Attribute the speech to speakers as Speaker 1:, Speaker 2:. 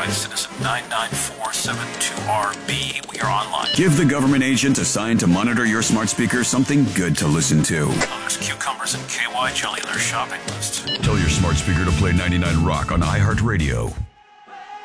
Speaker 1: by Citizen 99472RB. We are online.
Speaker 2: Give the government agent assigned to monitor your smart speaker something good to listen to.
Speaker 1: Oh, there's cucumbers and KY jelly in their shopping list.
Speaker 2: Tell your smart speaker to play 99 Rock on iHeartRadio.